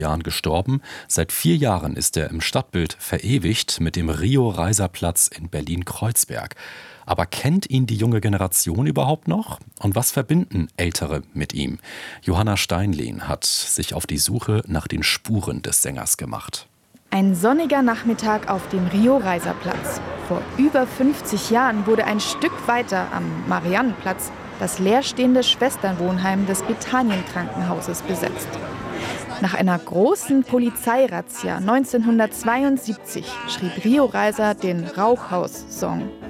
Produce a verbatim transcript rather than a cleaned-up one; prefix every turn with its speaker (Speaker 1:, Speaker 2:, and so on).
Speaker 1: Jahren gestorben. Seit vier Jahren ist er im Stadtbild verewigt mit dem Rio-Reiser-Platz in Berlin-Kreuzberg. Aber kennt ihn die junge Generation überhaupt noch? Und was verbinden Ältere mit ihm? Johanna Steinlehn hat sich auf die Suche nach den Spuren des Sängers gemacht.
Speaker 2: Ein sonniger Nachmittag auf dem Rio-Reiser-Platz. Vor über fünfzig Jahren wurde ein Stück weiter am Mariannenplatz das leerstehende Schwesternwohnheim des Bethanien-Krankenhauses besetzt. Nach einer großen Polizeirazzia neunzehnhundertzweiundsiebzig schrieb Rio Reiser den Rauchhaus-Song.